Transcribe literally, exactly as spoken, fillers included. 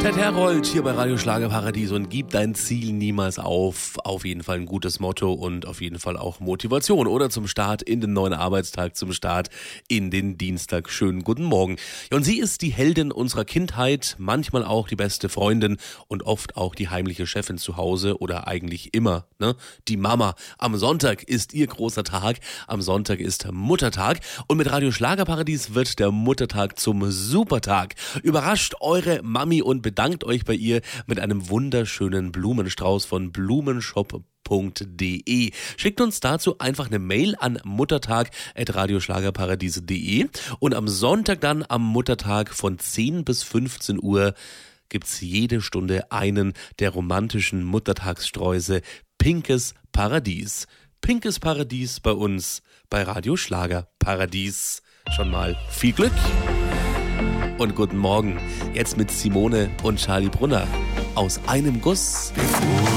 Ted Herold hier bei Radio Schlagerparadies und gib dein Ziel niemals auf. Auf jeden Fall ein gutes Motto und auf jeden Fall auch Motivation. Oder zum Start in den neuen Arbeitstag, zum Start in den Dienstag. Schönen guten Morgen. Ja, und sie ist die Heldin unserer Kindheit, manchmal auch die beste Freundin und oft auch die heimliche Chefin zu Hause oder eigentlich immer, ne? Die Mama. Am Sonntag ist ihr großer Tag. Am Sonntag ist Muttertag und mit Radio Schlagerparadies wird der Muttertag zum Supertag. Überrascht eure Mami und bedankt euch bei ihr mit einem wunderschönen Blumenstrauß von blumenshop punkt de. Schickt uns dazu einfach eine Mail an muttertag at radioschlagerparadies punkt de und am Sonntag dann am Muttertag von zehn bis fünfzehn Uhr gibt's jede Stunde einen der romantischen Muttertagssträuße Pinkes Paradies. Pinkes Paradies bei uns bei Radio Schlagerparadies. Schon mal viel Glück und guten Morgen. Jetzt mit Simone und Charlie Brunner aus einem Guss.